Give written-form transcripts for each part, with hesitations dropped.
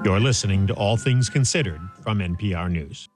You're listening to All Things Considered from NPR News.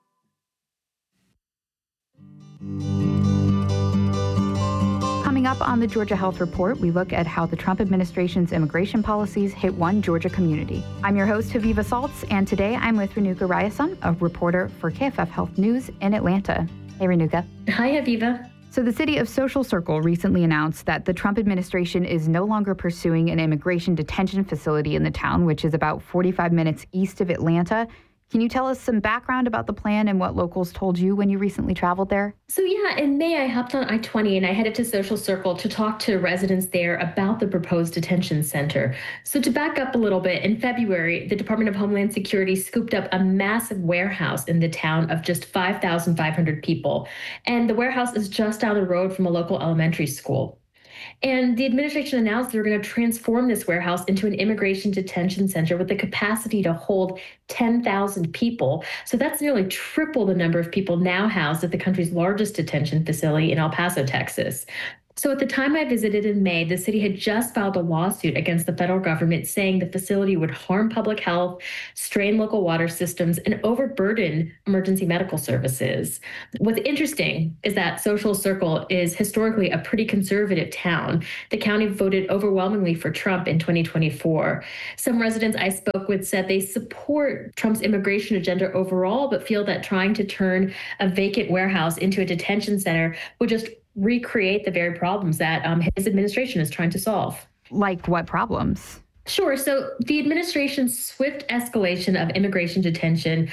Coming up on the Georgia Health Report, we look at how the Trump administration's immigration policies hit one Georgia community. I'm your host, Haviva Saltz, and today I'm with Renuka Ryerson, a reporter for KFF Health News in Atlanta. Hey, Renuka. Hi, Haviva. So the city of Social Circle recently announced that the Trump administration is no longer pursuing an immigration detention facility in the town, which is about 45 minutes east of Atlanta. Can you tell us some background about the plan and what locals told you when you recently traveled there? So in May, I hopped on I-20 and I headed to Social Circle to talk to residents there about the proposed detention center. So to back up a little bit, in February, the Department of Homeland Security scooped up a massive warehouse in the town of just 5,500 people. And the warehouse is just down the road from a local elementary school. And the administration announced they're going to transform this warehouse into an immigration detention center with the capacity to hold 10,000 people. So that's nearly triple the number of people now housed at the country's largest detention facility in El Paso, Texas. So at the time I visited in May, the city had just filed a lawsuit against the federal government saying the facility would harm public health, strain local water systems, and overburden emergency medical services. What's interesting is that Social Circle is historically a pretty conservative town. The county voted overwhelmingly for Trump in 2024. Some residents I spoke with said they support Trump's immigration agenda overall, but feel that trying to turn a vacant warehouse into a detention center would just recreate the very problems that his administration is trying to solve. Like what problems? Sure. So the administration's swift escalation of immigration detention,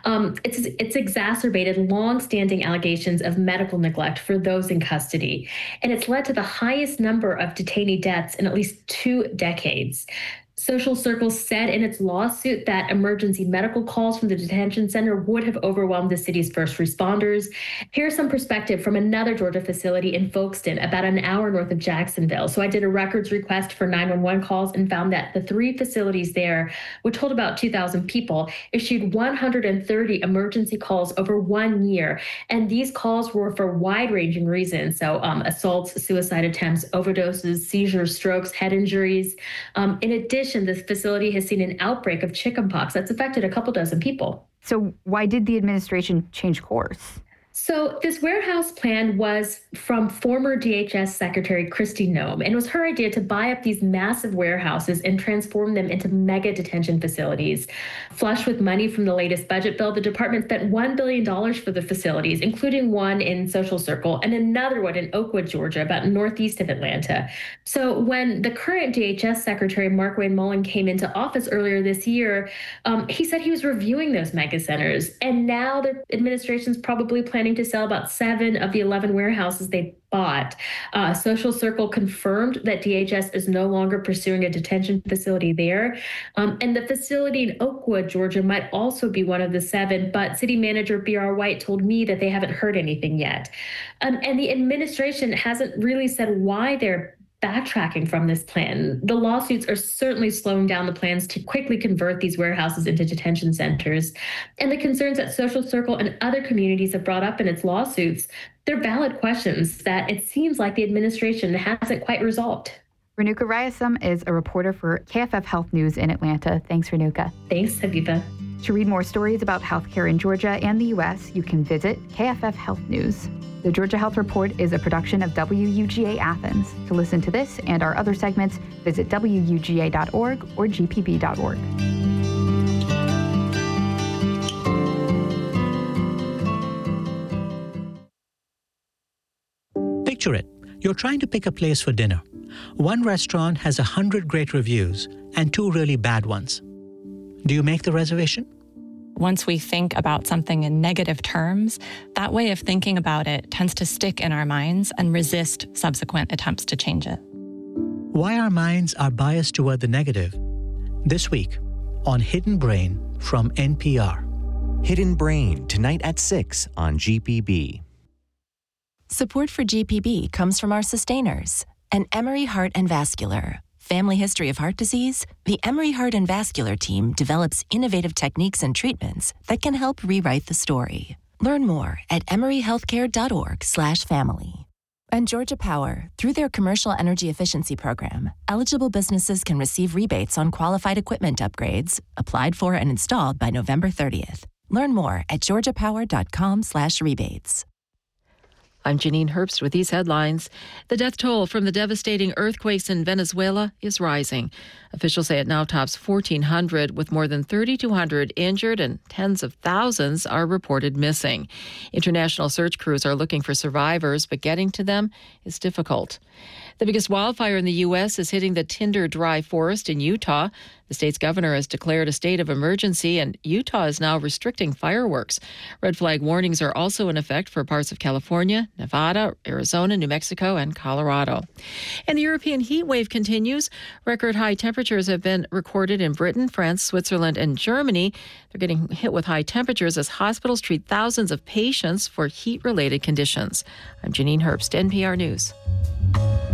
it's exacerbated longstanding allegations of medical neglect for those in custody. And it's led to the highest number of detainee deaths in at least 2 decades. Social Circle said in its lawsuit that emergency medical calls from the detention center would have overwhelmed the city's first responders. Here's some perspective from another Georgia facility in Folkestone, about an hour north of Jacksonville. So I did a records request for 911 calls and found that the 3 facilities there, which hold about 2,000 people, issued 130 emergency calls over 1 year. And these calls were for wide-ranging reasons. So assaults, suicide attempts, overdoses, seizures, strokes, head injuries. In addition, this facility has seen an outbreak of chickenpox that's affected a couple dozen people. So why did the administration change course? So this warehouse plan was from former DHS Secretary Kristi Noem, and it was her idea to buy up these massive warehouses and transform them into mega detention facilities. Flush with money from the latest budget bill, the department spent $1 billion for the facilities, including one in Social Circle and another one in Oakwood, Georgia, about northeast of Atlanta. So when the current DHS Secretary, Markwayne Mullin, came into office earlier this year, he said he was reviewing those mega centers, and now the administration's probably planning to sell about 7 of the 11 warehouses they bought. Social Circle confirmed that DHS is no longer pursuing a detention facility there. And the facility in Oakwood, Georgia, might also be one of the 7, but City Manager B.R. White told me that they haven't heard anything yet. And the administration hasn't really said why they're backtracking from this plan. The lawsuits are certainly slowing down the plans to quickly convert these warehouses into detention centers. And the concerns that Social Circle and other communities have brought up in its lawsuits, they're valid questions that it seems like the administration hasn't quite resolved. Renuka Ryerson is a reporter for KFF Health News in Atlanta. Thanks, Renuka. Thanks, Haviva. To read more stories about healthcare in Georgia and the U.S., you can visit KFF Health News. The Georgia Health Report is a production of WUGA Athens. To listen to this and our other segments, visit WUGA.org or GPB.org. Picture it. You're trying to pick a place for dinner. One restaurant has 100 great reviews and 2 really bad ones. Do you make the reservation? Once we think about something in negative terms, that way of thinking about it tends to stick in our minds and resist subsequent attempts to change it. Why our minds are biased toward the negative. This week on Hidden Brain from NPR. Hidden Brain, tonight at 6 on GPB. Support for GPB comes from our sustainers and Emory Heart and Vascular. Family history of heart disease? The Emory Heart and Vascular team develops innovative techniques and treatments that can help rewrite the story. Learn more at emoryhealthcare.org/family. And Georgia Power, through their Commercial Energy Efficiency Program, eligible businesses can receive rebates on qualified equipment upgrades, applied for and installed by November 30th. Learn more at georgiapower.com/rebates. I'm Janine Herbst with these headlines. The death toll from the devastating earthquakes in Venezuela is rising. Officials say it now tops 1,400, with more than 3,200 injured and tens of thousands are reported missing. International search crews are looking for survivors, but getting to them is difficult. The biggest wildfire in the U.S. is hitting the Tinder Dry Forest in Utah. The state's governor has declared a state of emergency, and Utah is now restricting fireworks. Red flag warnings are also in effect for parts of California, Nevada, Arizona, New Mexico, and Colorado. And the European heat wave continues. Record high temperatures have been recorded in Britain, France, Switzerland, and Germany. They're getting hit with high temperatures as hospitals treat thousands of patients for heat-related conditions. I'm Janine Herbst, NPR News.